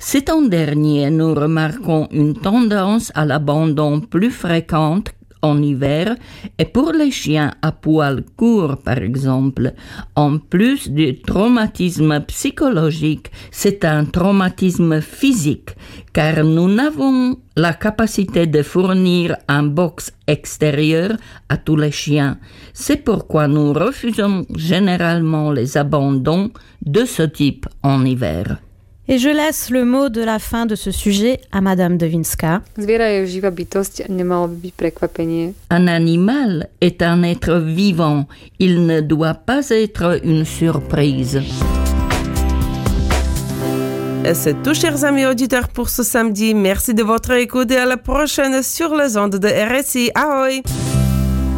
Cet an dernier, nous remarquons une tendance à l'abandon plus fréquente en hiver et pour les chiens à poil court par exemple. En plus du traumatisme psychologique, c'est un traumatisme physique car nous n'avons la capacité de fournir un box extérieur à tous les chiens. C'est pourquoi nous refusons généralement les abandons de ce type en hiver. Et je laisse le mot de la fin de ce sujet à Madame Devinska. Zviera je živá bytosť, nemalo by byť prekvapenie. Un animal est un être vivant. Il ne doit pas être une surprise. Et c'est tout, chers amis auditeurs, pour ce samedi. Merci de votre écoute et à la prochaine sur les ondes de RSI. Ahoy!